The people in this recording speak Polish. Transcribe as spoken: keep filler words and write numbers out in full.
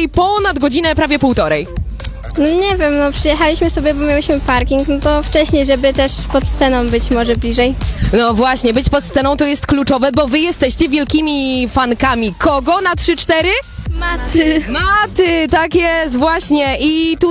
dzisiaj ponad godzinę, prawie półtorej? No nie wiem, no przyjechaliśmy sobie, bo mieliśmy parking, no to wcześniej, żeby też pod sceną być może bliżej. No właśnie, być pod sceną to jest kluczowe, bo wy jesteście wielkimi fankami. Kogo na trzy cztery? Maty. Maty, tak jest, właśnie. I tutaj